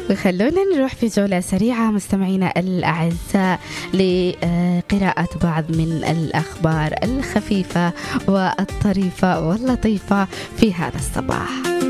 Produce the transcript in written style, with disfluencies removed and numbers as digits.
وخلونا نروح في جولة سريعة مستمعينا الأعزاء لقراءة بعض من الأخبار الخفيفة والطريفة واللطيفة في هذا الصباح.